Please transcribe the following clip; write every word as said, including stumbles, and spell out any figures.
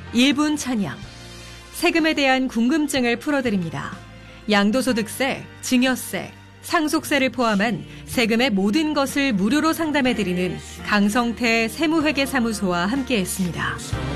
일 분 찬양. 세금에 대한 궁금증을 풀어드립니다. 양도소득세, 증여세, 상속세를 포함한 세금의 모든 것을 무료로 상담해드리는 강성태 세무회계사무소와 함께했습니다.